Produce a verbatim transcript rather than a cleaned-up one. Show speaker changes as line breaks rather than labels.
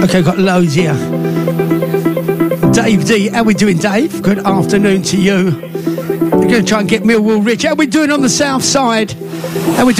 Okay, got loads here. Dave D, how we doing, Dave? Good afternoon to you. We're going to try and get Millwall Rich. How we doing on the south side? How we